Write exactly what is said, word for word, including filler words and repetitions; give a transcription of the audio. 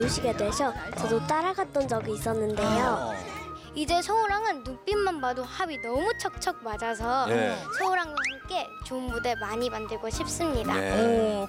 보시게 되셔 저도 따라갔던 적이 있었는데요. 이제 서우랑은 눈빛만 봐도 합이 너무 척척 맞아서 네. 서우랑과 함께 좋은 무대 많이 만들고 싶습니다. 네. 오,